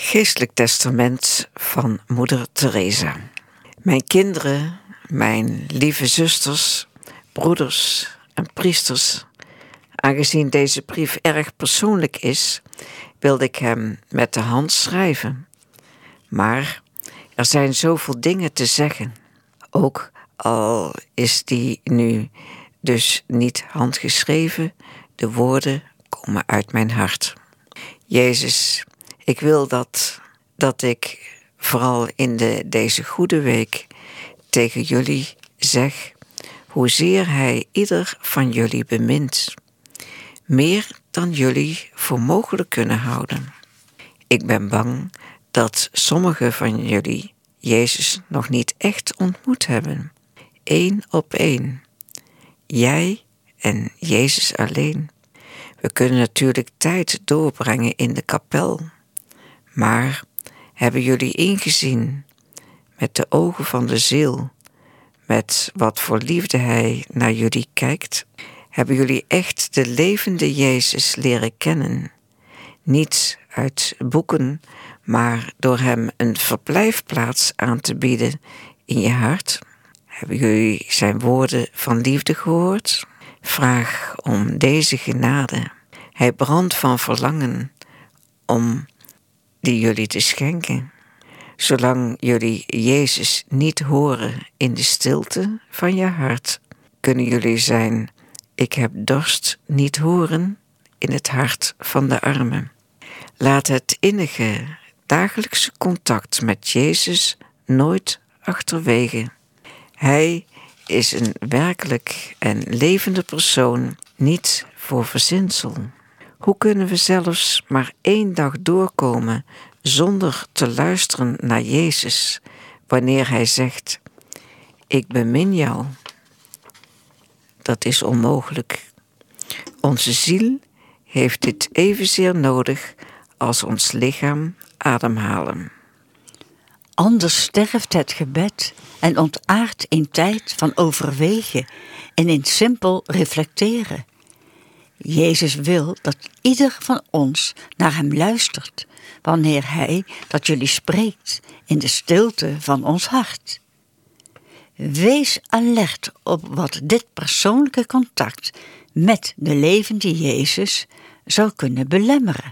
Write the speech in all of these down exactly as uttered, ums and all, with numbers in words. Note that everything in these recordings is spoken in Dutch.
Geestelijk testament van moeder Teresa. Mijn kinderen, mijn lieve zusters, broeders en priesters, aangezien deze brief erg persoonlijk is, wilde ik hem met de hand schrijven. Maar er zijn zoveel dingen te zeggen, ook al is die nu dus niet handgeschreven, de woorden komen uit mijn hart. Jezus, ik wil dat, dat ik vooral in de, deze goede week tegen jullie zeg hoezeer Hij ieder van jullie bemint, meer dan jullie voor mogelijk kunnen houden. Ik ben bang dat sommigen van jullie Jezus nog niet echt ontmoet hebben, één op één. Jij en Jezus alleen. We kunnen natuurlijk tijd doorbrengen in de kapel, maar hebben jullie ingezien met de ogen van de ziel, met wat voor liefde Hij naar jullie kijkt? Hebben jullie echt de levende Jezus leren kennen? Niet uit boeken, maar door Hem een verblijfplaats aan te bieden in je hart? Hebben jullie Zijn woorden van liefde gehoord? Vraag om deze genade. Hij brandt van verlangen om die jullie te schenken. Zolang jullie Jezus niet horen in de stilte van je hart, kunnen jullie zijn ik heb dorst niet horen in het hart van de armen. Laat het innige dagelijkse contact met Jezus nooit achterwege. Hij is een werkelijk en levende persoon, niet voor verzinsel. Hoe kunnen we zelfs maar één dag doorkomen zonder te luisteren naar Jezus, wanneer Hij zegt, ik bemin jou? Dat is onmogelijk. Onze ziel heeft dit evenzeer nodig als ons lichaam ademhalen. Anders sterft het gebed en ontaardt in tijd van overwegen en in simpel reflecteren. Jezus wil dat ieder van ons naar Hem luistert, wanneer Hij dat jullie spreekt in de stilte van ons hart. Wees alert op wat dit persoonlijke contact met de levende Jezus zou kunnen belemmeren.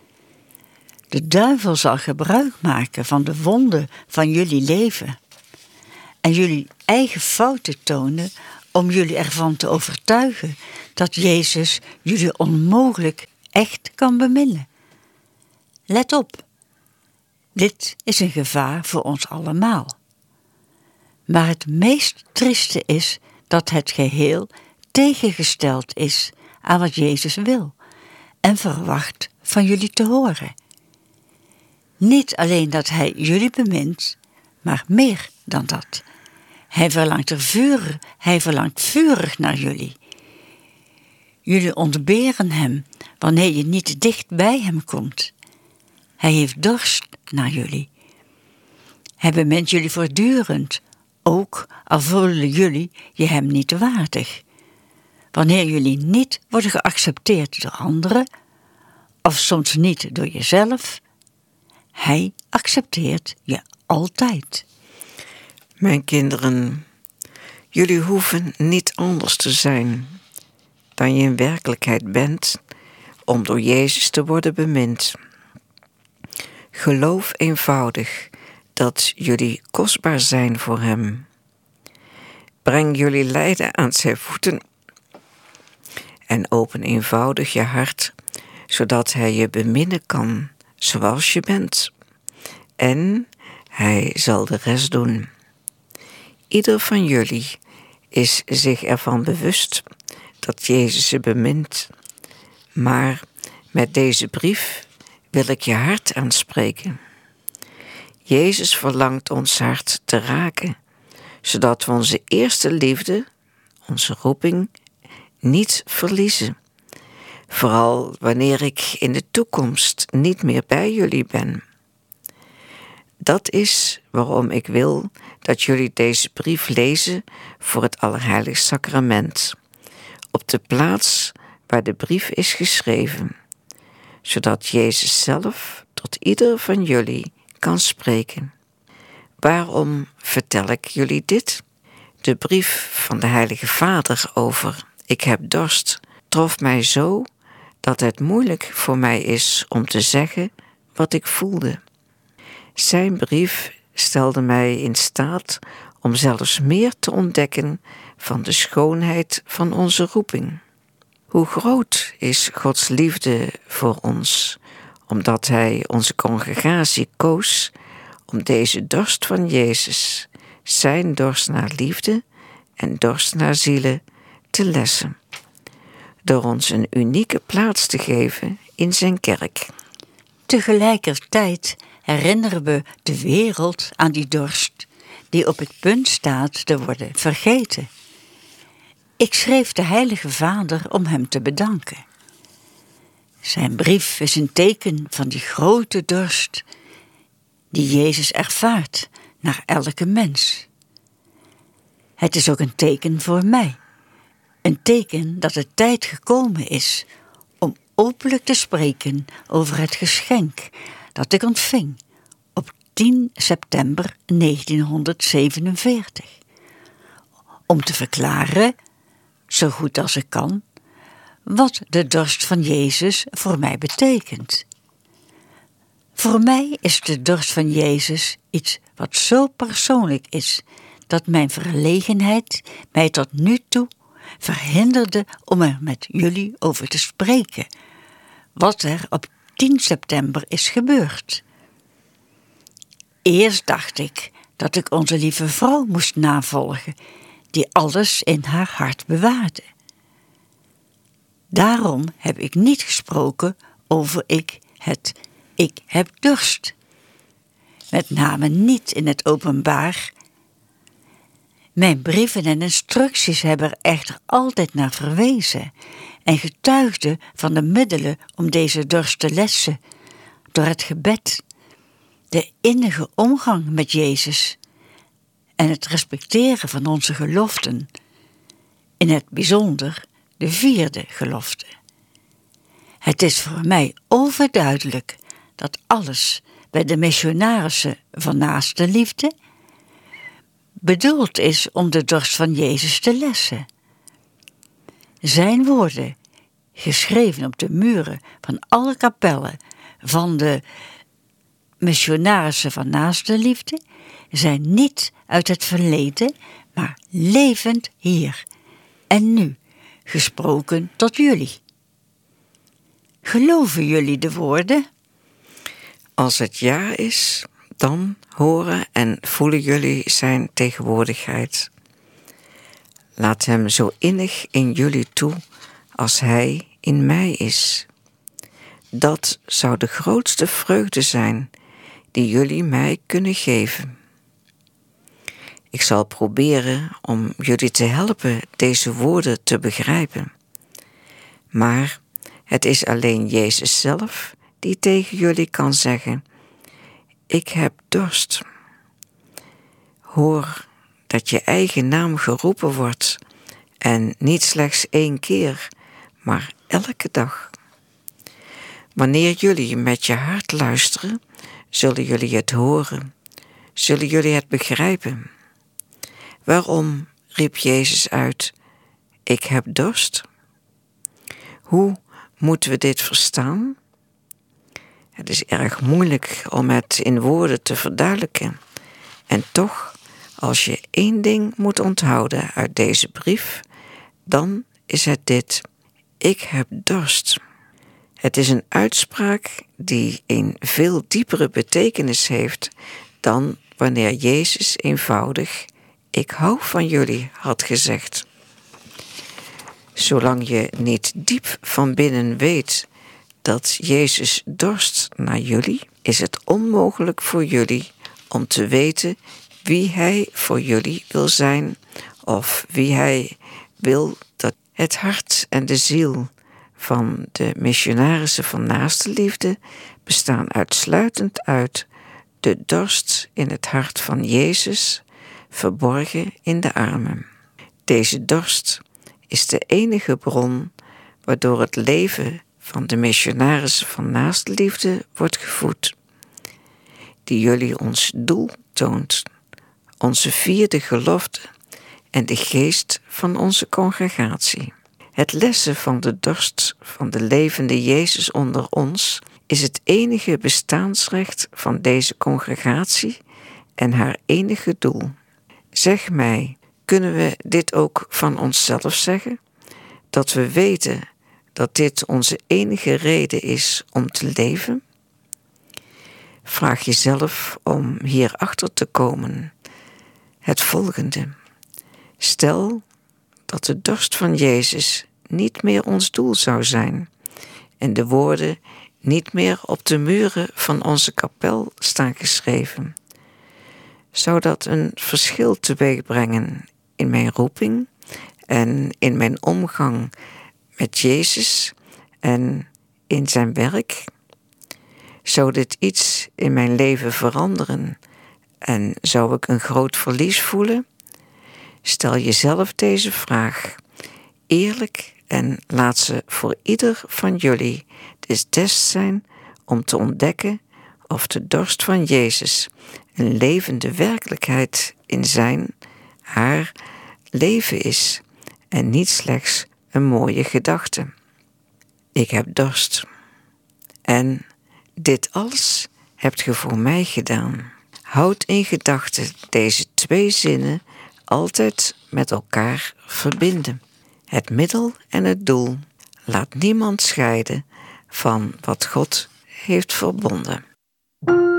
De duivel zal gebruik maken van de wonden van jullie leven en jullie eigen fouten tonen om jullie ervan te overtuigen dat Jezus jullie onmogelijk echt kan beminnen. Let op, dit is een gevaar voor ons allemaal. Maar het meest trieste is dat het geheel tegengesteld is aan wat Jezus wil en verwacht van jullie te horen. Niet alleen dat Hij jullie bemint, maar meer dan dat. Hij verlangt er vurig, hij verlangt vurig naar jullie. Jullie ontberen Hem wanneer je niet dicht bij Hem komt. Hij heeft dorst naar jullie. Hij bemint jullie voortdurend, ook al voelen jullie je Hem niet waardig. Wanneer jullie niet worden geaccepteerd door anderen, of soms niet door jezelf, Hij accepteert je altijd. Mijn kinderen, jullie hoeven niet anders te zijn dan je in werkelijkheid bent om door Jezus te worden bemind. Geloof eenvoudig dat jullie kostbaar zijn voor Hem. Breng jullie lijden aan Zijn voeten en open eenvoudig je hart, zodat Hij je beminnen kan zoals je bent. En Hij zal de rest doen. Ieder van jullie is zich ervan bewust dat Jezus ze bemint. Maar met deze brief wil ik je hart aanspreken. Jezus verlangt ons hart te raken, zodat we onze eerste liefde, onze roeping, niet verliezen. Vooral wanneer ik in de toekomst niet meer bij jullie ben. Dat is waarom ik wil dat jullie deze brief lezen voor het Allerheiligst Sacrament, op de plaats waar de brief is geschreven, zodat Jezus zelf tot ieder van jullie kan spreken. Waarom vertel ik jullie dit? De brief van de Heilige Vader over ik heb dorst trof mij zo dat het moeilijk voor mij is om te zeggen wat ik voelde. Zijn brief stelde mij in staat om zelfs meer te ontdekken van de schoonheid van onze roeping. Hoe groot is Gods liefde voor ons, omdat Hij onze congregatie koos om deze dorst van Jezus, zijn dorst naar liefde en dorst naar zielen, te lessen, door ons een unieke plaats te geven in zijn kerk. Tegelijkertijd herinneren we de wereld aan die dorst, die op het punt staat te worden vergeten. Ik schreef de Heilige Vader om hem te bedanken. Zijn brief is een teken van die grote dorst die Jezus ervaart naar elke mens. Het is ook een teken voor mij. Een teken dat de tijd gekomen is om openlijk te spreken over het geschenk dat ik ontving op tien september negentienhonderdzevenenveertig. Om te verklaren, zo goed als ik kan, wat de dorst van Jezus voor mij betekent. Voor mij is de dorst van Jezus iets wat zo persoonlijk is, dat mijn verlegenheid mij tot nu toe verhinderde om er met jullie over te spreken, wat er op tien september is gebeurd. Eerst dacht ik dat ik onze lieve vrouw moest navolgen, die alles in haar hart bewaarde. Daarom heb ik niet gesproken over ik het ik heb dorst. Met name niet in het openbaar. Mijn brieven en instructies hebben er echter altijd naar verwezen en getuigden van de middelen om deze dorst te lessen, door het gebed, de innige omgang met Jezus en het respecteren van onze geloften, in het bijzonder de vierde gelofte. Het is voor mij overduidelijk dat alles bij de missionarissen van naaste liefde bedoeld is om de dorst van Jezus te lessen. Zijn woorden, geschreven op de muren van alle kapellen van de missionarissen van naaste liefde, zijn niet uit het verleden, maar levend hier en nu, gesproken tot jullie. Geloven jullie de woorden? Als het ja is, dan horen en voelen jullie zijn tegenwoordigheid. Laat hem zo innig in jullie toe als hij in mij is. Dat zou de grootste vreugde zijn die jullie mij kunnen geven. Ik zal proberen om jullie te helpen deze woorden te begrijpen. Maar het is alleen Jezus zelf die tegen jullie kan zeggen: ik heb dorst. Hoor dat je eigen naam geroepen wordt en niet slechts één keer, maar elke dag. Wanneer jullie met je hart luisteren, zullen jullie het horen, zullen jullie het begrijpen. Waarom riep Jezus uit: ik heb dorst? Hoe moeten we dit verstaan? Het is erg moeilijk om het in woorden te verduidelijken. En toch, als je één ding moet onthouden uit deze brief, dan is het dit: ik heb dorst. Het is een uitspraak die een veel diepere betekenis heeft dan wanneer Jezus eenvoudig ik hou van jullie had gezegd. Zolang je niet diep van binnen weet dat Jezus dorst naar jullie, is het onmogelijk voor jullie om te weten wie Hij voor jullie wil zijn of wie Hij wil dat het hart en de ziel van de missionarissen van naaste liefde bestaan uitsluitend uit de dorst in het hart van Jezus, verborgen in de armen. Deze dorst is de enige bron waardoor het leven van de missionarissen van Naastenliefde wordt gevoed, die jullie ons doel toont, onze vierde gelofte en de geest van onze congregatie. Het lessen van de dorst van de levende Jezus onder ons is het enige bestaansrecht van deze congregatie en haar enige doel. Zeg mij, kunnen we dit ook van onszelf zeggen? Dat we weten dat dit onze enige reden is om te leven? Vraag jezelf om hierachter te komen het volgende. Stel dat de dorst van Jezus niet meer ons doel zou zijn en de woorden niet meer op de muren van onze kapel staan geschreven. Zou dat een verschil teweeg brengen in mijn roeping en in mijn omgang met Jezus en in zijn werk? Zou dit iets in mijn leven veranderen en zou ik een groot verlies voelen? Stel jezelf deze vraag eerlijk en laat ze voor ieder van jullie de test zijn om te ontdekken of de dorst van Jezus een levende werkelijkheid in zijn, haar leven is en niet slechts een mooie gedachte. Ik heb dorst. En dit alles hebt ge voor mij gedaan. Houd in gedachten deze twee zinnen altijd met elkaar verbinden. Het middel en het doel. Laat niemand scheiden van wat God heeft verbonden.